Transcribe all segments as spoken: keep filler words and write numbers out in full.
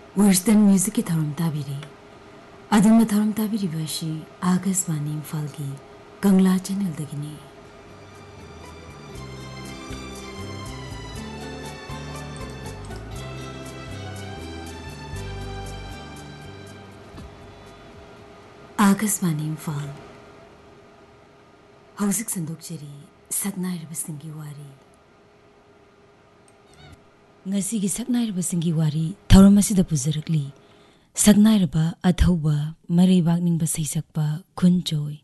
Western music ki tharum tabiri. Adama tharum tabiri bashi August Mani Falgi Kangla channel dagini. August Mani Fal Hauzik Sandok Cheri Saknair Basingi Wari Ngasi gi Saknair Basingi Wari Thauramasi pujarakli Saknairaba Athauba Maribak ning basai sakpa Khunjoy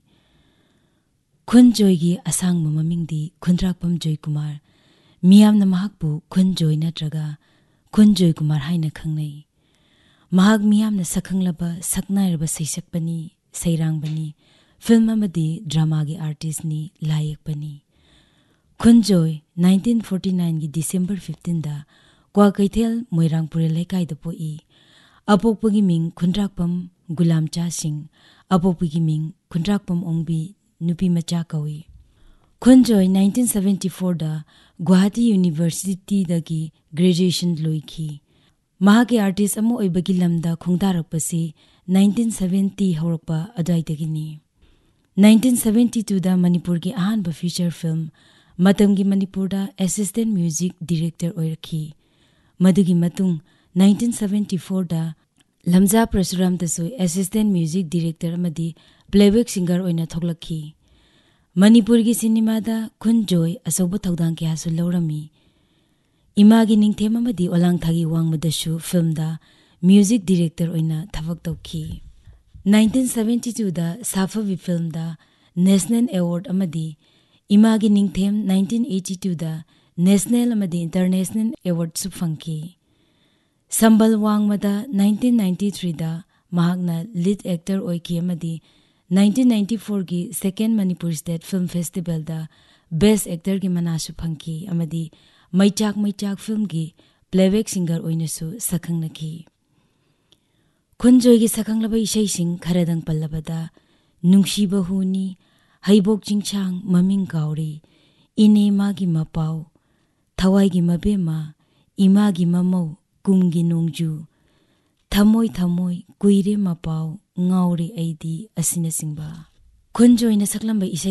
Khunjoy gi asang mamamingdi Khundrakpam Joy Kumar Miyam na mahakpu Khunjoy natraga Khunjoy Kumar haina khangnai Mahak miyam na sakhanglaba Saknairaba sai sakpani Sairang bani film amadi drama gi artist ni layak bani Khunjoy nineteen forty-nine gi December fifteenth da Kwa Kaithel Moirangpur lekai da poi apokpagi ming Khundrakpam Gulamcha Singh apokpagi ming Khundrakpam Ongbi nupi macha kawi Khunjoy nineteen seventy-four da Guwahati University dagi graduation loiki Mahake artist amo oibagi lamda khongdarakpasi nineteen seventy horokpa adaidagini nineteen seventy-two da Manipur gi ahanba feature film Matamgi Manipur da assistant music director oirakhi Madugi matung nineteen seventy-four da Lamja Prasuram dasu assistant music director amadi playback singer oina thoklakhi Manipur gi cinema da Khunjoy asoba thodang kya su lorami Imagi ningthem amadi olang thagi wangmadashu film da music director oina thabak tawkhi nineteen seventy-two da Safavi film da national award amadi Imagi ningthem nineteen eighty-two da national amadi international award su phangki Sambal Wangmada nineteen ninety-three da mahakna lead actor oiki amadi nineteen ninety-four gi second Manipur State Film Festival da best actor gi manasu phangki amadi Maichak Maichak film gi playback singer oinasu sakhangnaki Khunjoy gi sakhanglaba isai sing kharadang pallabada nungsiba huni haibok jingchang maming kauri ine ma gi mapau thawai gi mabema ima gi mamau kumgi nongju thamoi thamoi kuire mapau ngauri aidi asina singba Khunjoy na saklamba isai